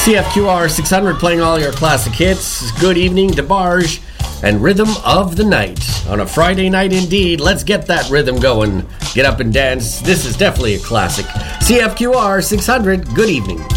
CFQR 600 playing all your classic hits. Good evening, DeBarge, and Rhythm of the Night. On a Friday night indeed, let's get that rhythm going. Get up and dance. This is definitely a classic. CFQR 600, good evening.